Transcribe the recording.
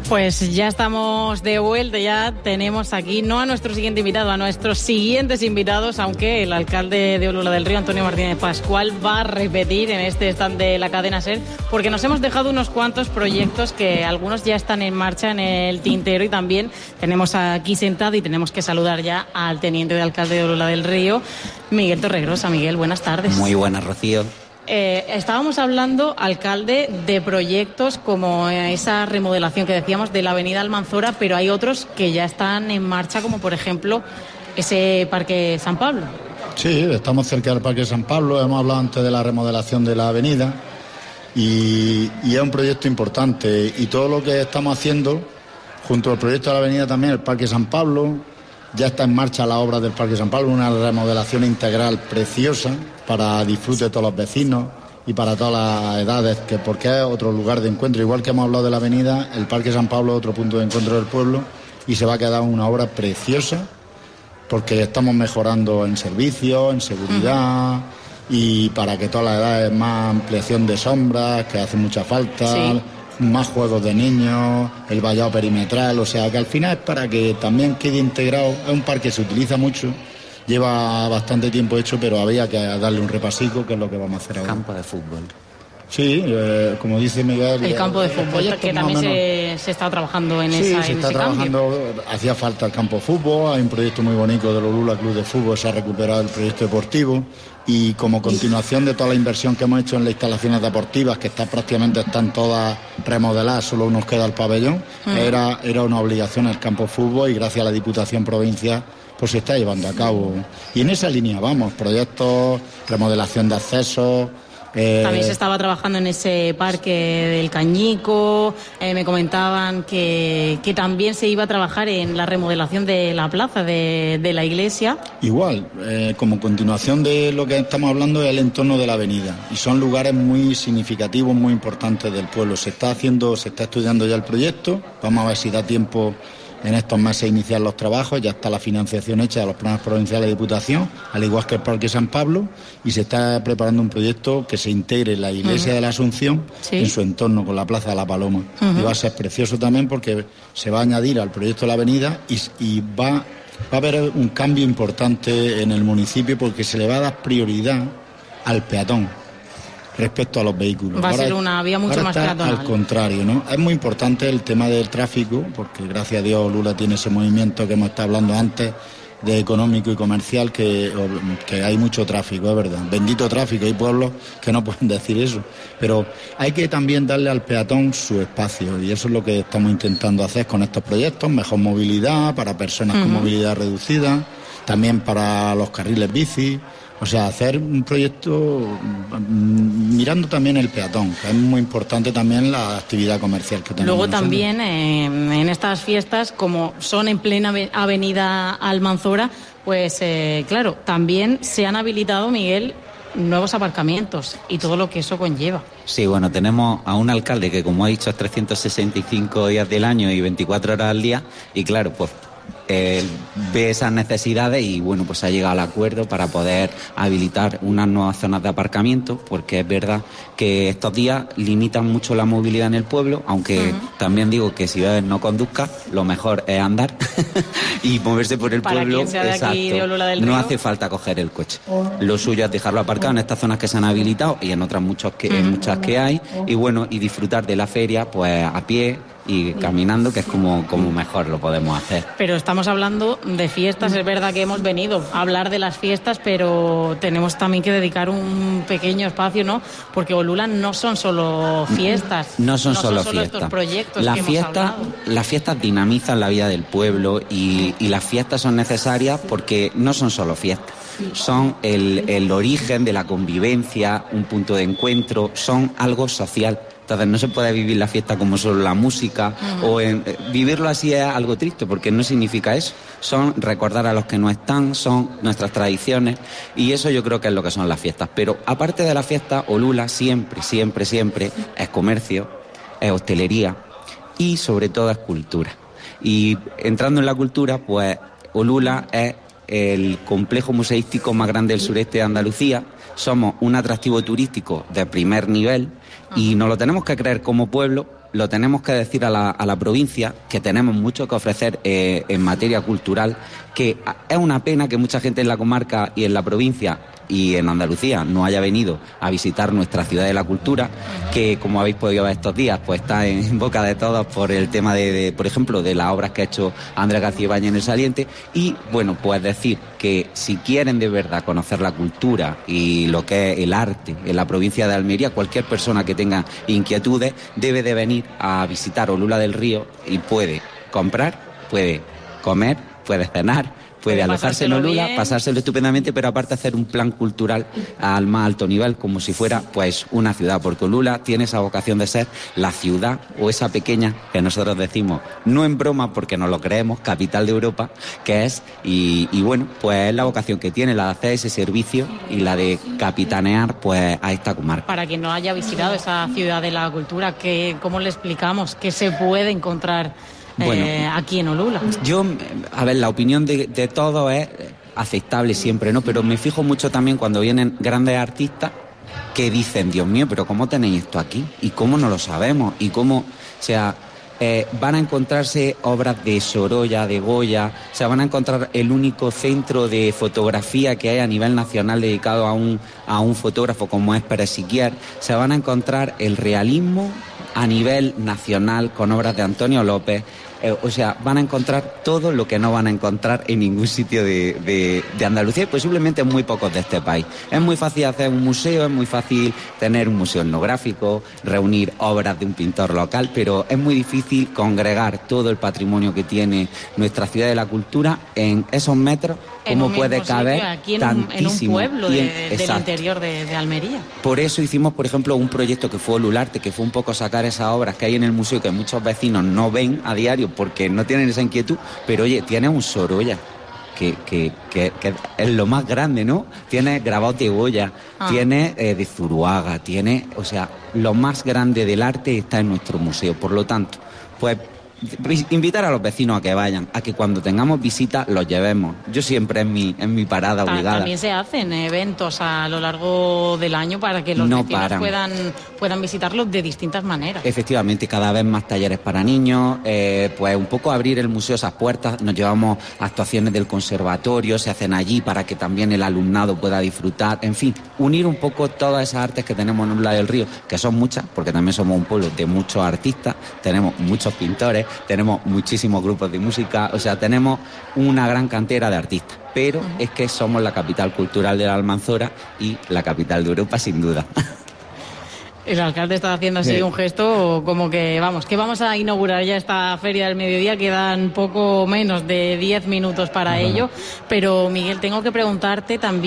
Pues ya estamos de vuelta, ya tenemos aquí no a nuestro siguiente invitado, a nuestros siguientes invitados, aunque el alcalde de Olula del Río, Antonio Martínez Pascual, va a repetir en este stand de la cadena SER, porque nos hemos dejado unos cuantos proyectos que algunos ya están en marcha en el tintero, y también tenemos aquí sentado y tenemos que saludar ya al teniente de alcalde de Olula del Río, Miguel Torregrosa. Miguel, buenas tardes. Muy buenas, Rocío. Estábamos hablando, alcalde, de proyectos como esa remodelación que decíamos de la avenida Almanzora, pero hay otros que ya están en marcha, como por ejemplo ese Parque San Pablo. Sí, estamos cerca del Parque San Pablo, hemos hablado antes de la remodelación de la avenida y es un proyecto importante, y todo lo que estamos haciendo junto al proyecto de la avenida, también el Parque San Pablo. Ya está en marcha la obra del Parque San Pablo, una remodelación integral preciosa para disfrute de todos los vecinos y para todas las edades, porque es otro lugar de encuentro. Igual que hemos hablado de la avenida, el Parque San Pablo es otro punto de encuentro del pueblo, y se va a quedar una obra preciosa porque estamos mejorando en servicios, en seguridad, y para que todas las edades, más ampliación de sombras, que hace mucha falta. Sí. Más juegos de niños, el vallado perimetral, o sea que al final es para que también quede integrado. Es un parque que se utiliza mucho, lleva bastante tiempo hecho, pero había que darle un repasico, que es lo que vamos a hacer ahora. Campo de fútbol. Sí, como dice Miguel... El campo de fútbol, que también se está trabajando en esa... Sí, se está trabajando, hacía falta el campo de fútbol, hay un proyecto muy bonito del Olula Club de Fútbol, se ha recuperado el proyecto deportivo, y como continuación de toda la inversión que hemos hecho en las instalaciones deportivas, que prácticamente están todas remodeladas, solo nos queda el pabellón, era una obligación el campo de fútbol, y gracias a la Diputación Provincial pues se está llevando a cabo. Y en esa línea vamos, proyectos, remodelación de accesos. También se estaba trabajando en ese parque del Cañico, me comentaban que también se iba a trabajar en la remodelación de la plaza de la iglesia. Igual, como continuación de lo que estamos hablando, es el entorno de la avenida, y son lugares muy significativos, muy importantes del pueblo. Se está estudiando ya el proyecto, vamos a ver si da tiempo en estos meses iniciar los trabajos. Ya está la financiación hecha de los planes provinciales de Diputación, al igual que el Parque San Pablo, y se está preparando un proyecto que se integre la iglesia de la Asunción en su entorno, con la Plaza de la Paloma. Y va a ser precioso también, porque se va a añadir al proyecto de la avenida, y va a haber un cambio importante en el municipio, porque se le va a dar prioridad al peatón respecto a los vehículos. Va a ser una vía mucho más peatonal. Al contrario, ¿no? Es muy importante el tema del tráfico, porque gracias a Dios Olula tiene ese movimiento que hemos estado hablando antes, de económico y comercial, que hay mucho tráfico, es verdad. Bendito tráfico, hay pueblos que no pueden decir eso. Pero hay que también darle al peatón su espacio, y eso es lo que estamos intentando hacer con estos proyectos: mejor movilidad para personas con movilidad reducida, también para los carriles bici. O sea, hacer un proyecto mirando también el peatón, que es muy importante también la actividad comercial que tenemos. Luego también en estas fiestas, como son en plena avenida Almanzora, pues claro, también se han habilitado, Miguel, nuevos aparcamientos y todo lo que eso conlleva. Sí, bueno, tenemos a un alcalde que, como ha dicho, es 365 días del año y 24 horas al día, y claro, pues ve esas necesidades, y bueno, pues ha llegado al acuerdo para poder habilitar unas nuevas zonas de aparcamiento, porque es verdad que estos días limitan mucho la movilidad en el pueblo, aunque también digo que si bebes no conduzcas, lo mejor es andar y moverse por el para pueblo. Quien sea de aquí, de Olula del Río. No hace falta coger el coche. Lo suyo es dejarlo aparcado en estas zonas que se han habilitado, y en otras muchas que hay, y bueno, y disfrutar de la feria pues a pie y caminando, que es como mejor lo podemos hacer. Pero estamos hablando de fiestas, es verdad que hemos venido a hablar de las fiestas, pero tenemos también que dedicar un pequeño espacio, ¿no? Porque Olula no son solo fiestas. No son solo fiestas. Estos proyectos que hemos hablado. Las fiestas dinamizan la vida del pueblo, y las fiestas son necesarias porque no son solo fiestas. Son el origen de la convivencia, un punto de encuentro, son algo social. Entonces no se puede vivir la fiesta como solo la música, vivirlo así es algo triste, porque no significa eso. Son recordar a los que no están, son nuestras tradiciones, y eso yo creo que es lo que son las fiestas. Pero aparte de la fiesta, Olula siempre es comercio, es hostelería y sobre todo es cultura. Y entrando en la cultura, pues Olula es el complejo museístico más grande del sureste de Andalucía. Somos un atractivo turístico de primer nivel, Y nos lo tenemos que creer como pueblo, lo tenemos que decir a la provincia, que tenemos mucho que ofrecer en materia cultural, que es una pena que mucha gente en la comarca y en la provincia y en Andalucía no haya venido a visitar nuestra ciudad de la cultura, que como habéis podido ver estos días, pues está en boca de todos por el tema por ejemplo, de las obras que ha hecho Andrés García Ibáñez en El Saliente. Y bueno, pues decir que si quieren de verdad conocer la cultura y lo que es el arte en la provincia de Almería, cualquier persona que tenga inquietudes debe de venir a visitar Olula del Río y puede comprar, puede comer, puede cenar, puede alojarse en Olula, pasárselo estupendamente, pero aparte hacer un plan cultural al más alto nivel, como si fuera pues una ciudad, porque Olula tiene esa vocación de ser la ciudad, o esa pequeña que nosotros decimos, no en broma porque nos lo creemos, capital de Europa, que es, y bueno, pues es la vocación que tiene, la de hacer ese servicio y la de capitanear pues a esta comarca. Para quien no haya visitado esa ciudad de la cultura, ¿cómo le explicamos qué se puede encontrar aquí en Olula? Yo, a ver, la opinión de todos es aceptable siempre, ¿no? Pero me fijo mucho también cuando vienen grandes artistas que dicen, Dios mío, pero ¿cómo tenéis esto aquí? ¿Y cómo no lo sabemos? ¿Y cómo, o sea, van a encontrarse obras de Sorolla, de Goya, o sea, van a encontrar el único centro de fotografía que hay a nivel nacional dedicado a un fotógrafo como es Pérez Siquier, se van a encontrar el realismo a nivel nacional con obras de Antonio López. O sea, van a encontrar todo lo que no van a encontrar en ningún sitio de Andalucía y posiblemente en muy pocos de este país. Es muy fácil hacer un museo, es muy fácil tener un museo etnográfico, reunir obras de un pintor local, pero es muy difícil congregar todo el patrimonio que tiene nuestra ciudad de la cultura en esos metros, como puede caber aquí tantísimo. En un pueblo del interior de Almería. Por eso hicimos, por ejemplo, un proyecto que fue Olularte, que fue un poco sacar esas obras que hay en el museo que muchos vecinos no ven a diario porque no tienen esa inquietud, pero oye, tiene un Sorolla que es lo más grande, ¿no? Tiene grabados de Goya, tiene de Zuruaga, tiene, o sea, lo más grande del arte está en nuestro museo. Por lo tanto, pues invitar a los vecinos a que vayan, a que cuando tengamos visitas los llevemos. Yo siempre es mi parada obligada. También se hacen eventos a lo largo del año para que los vecinos puedan visitarlos de distintas maneras. Efectivamente, cada vez más talleres para niños, pues un poco abrir el museo esas puertas. Nos llevamos actuaciones del conservatorio, se hacen allí para que también el alumnado pueda disfrutar. En fin, unir un poco todas esas artes que tenemos en Olula del Río, que son muchas, porque también somos un pueblo de muchos artistas, tenemos muchos pintores, tenemos muchísimos grupos de música, o sea, tenemos una gran cantera de artistas, pero es que somos la capital cultural de la Almanzora y la capital de Europa, sin duda. El alcalde está haciendo así un gesto como que vamos a inaugurar ya esta Feria del Mediodía, quedan poco menos de 10 minutos para ello, pero Miguel, tengo que preguntarte también